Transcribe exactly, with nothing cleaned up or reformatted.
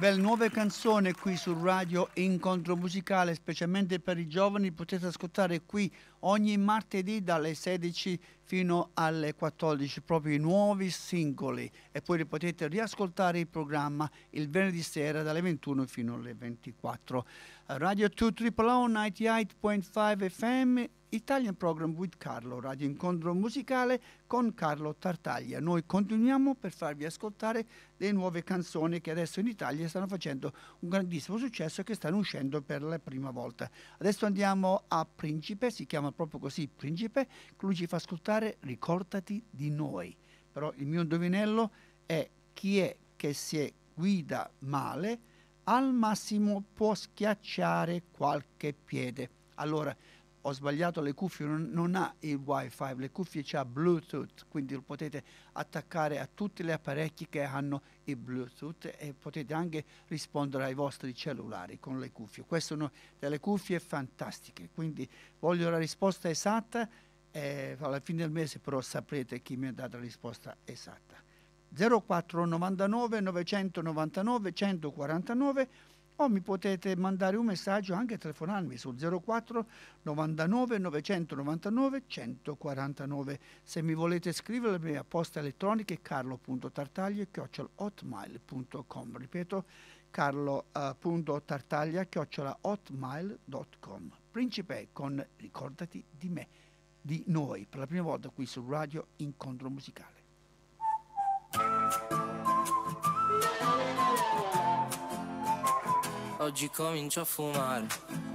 belle nuove canzoni qui su Radio Incontro Musicale, specialmente per i giovani. Potete ascoltare qui ogni martedì dalle sedici fino alle quattordici proprio i nuovi singoli, e poi li potete riascoltare il programma il venerdì sera dalle ventuno fino alle ventiquattro. Radio due triple O novantotto punto cinque F M, Italian Program with Carlo, Radio Incontro Musicale con Carlo Tartaglia. Noi continuiamo per farvi ascoltare le nuove canzoni che adesso in Italia stanno facendo un grandissimo successo, che stanno uscendo per la prima volta. Adesso andiamo a Principe, si chiama proprio così Principe, lui ci fa ascoltare Ricordati di noi. Però il mio indovinello è: chi è che se guida male al massimo può schiacciare qualche piede. Allora, ho sbagliato, le cuffie non, non ha il wifi, le cuffie c'ha Bluetooth, quindi lo potete attaccare a tutti gli apparecchi che hanno il Bluetooth e potete anche rispondere ai vostri cellulari con le cuffie. Queste sono delle cuffie fantastiche, quindi voglio la risposta esatta e alla fine del mese però saprete chi mi ha dato la risposta esatta. zero quattro novantanove novecentonovantanove centoquarantanove, o mi potete mandare un messaggio, anche telefonarmi sul zero quattro novantanove novecentonovantanove centoquarantanove. Se mi volete scrivere, la mia posta elettronica è carlo punto tartaglia chiocciola hotmail punto com. Ripeto, carlo punto tartaglia chiocciola hotmail punto com. Principe con Ricordati di me, di noi, per la prima volta qui su Radio Incontro Musicale. Oggi comincio a fumare